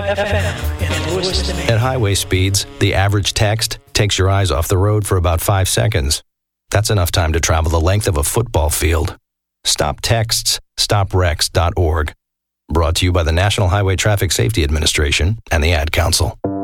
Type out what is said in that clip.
FM in Lewiston. At highway speeds, the average text takes your eyes off the road for about 5 seconds. That's enough time to travel the length of a football field. Stop texts. StopWrecks.org. Brought to you by the National Highway Traffic Safety Administration and the Ad Council.